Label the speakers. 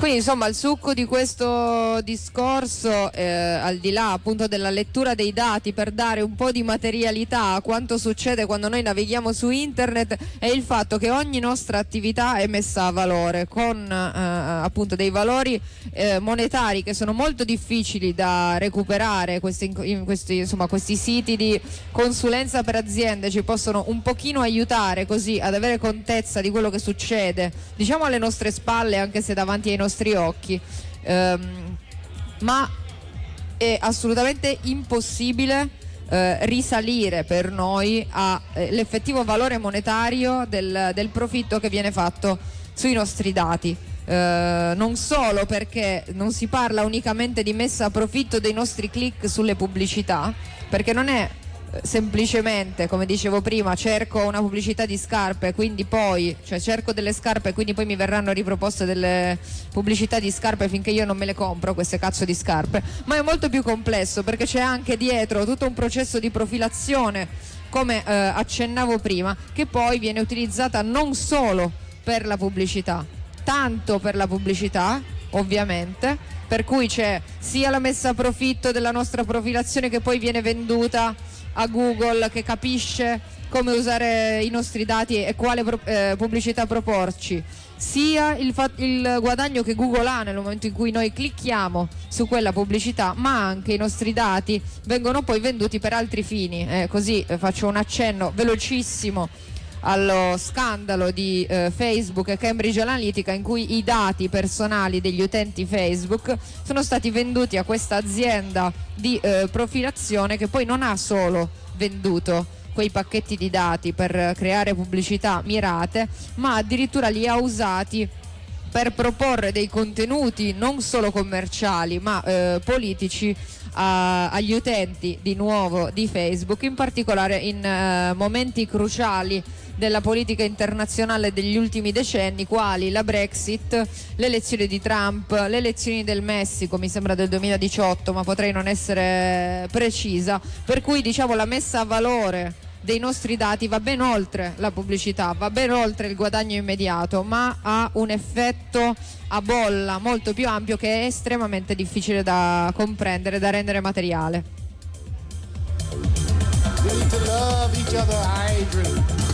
Speaker 1: Quindi insomma il succo di questo discorso, al di là appunto della lettura dei dati per dare un po' di materialità a quanto succede quando noi navighiamo su internet, è il fatto che ogni nostra attività è messa a valore con appunto dei valori monetari che sono molto difficili da recuperare. Questi siti di consulenza per aziende ci possono un pochino aiutare così ad avere contezza di quello che succede, diciamo alle nostre spalle, anche se davanti ai nostri occhi, ma è assolutamente impossibile risalire per noi all'effettivo valore monetario del profitto che viene fatto sui nostri dati. Non solo perché non si parla unicamente di messa a profitto dei nostri click sulle pubblicità, perché non è semplicemente, come dicevo prima, cerco una pubblicità di scarpe, quindi poi, cioè cerco delle scarpe, quindi poi mi verranno riproposte delle pubblicità di scarpe finché io non me le compro queste cazzo di scarpe, ma è molto più complesso perché c'è anche dietro tutto un processo di profilazione, come accennavo prima, che poi viene utilizzata non solo per la pubblicità, tanto per la pubblicità ovviamente, per cui c'è sia la messa a profitto della nostra profilazione che poi viene venduta a Google, che capisce come usare i nostri dati e quale pubblicità proporci, sia il guadagno che Google ha nel momento in cui noi clicchiamo su quella pubblicità, ma anche i nostri dati vengono poi venduti per altri fini. Così faccio un accenno velocissimo allo scandalo di Facebook e Cambridge Analytica, in cui i dati personali degli utenti Facebook sono stati venduti a questa azienda di profilazione, che poi non ha solo venduto quei pacchetti di dati per creare pubblicità mirate, ma addirittura li ha usati per proporre dei contenuti non solo commerciali ma politici agli utenti di nuovo di Facebook, in particolare in momenti cruciali della politica internazionale degli ultimi decenni, quali la Brexit, le elezioni di Trump, le elezioni del Messico, mi sembra del 2018, ma potrei non essere precisa, per cui diciamo la messa a valore dei nostri dati va ben oltre la pubblicità, va ben oltre il guadagno immediato, ma ha un effetto a bolla molto più ampio che è estremamente difficile da comprendere, da rendere materiale.
Speaker 2: We need to love each other, I agree.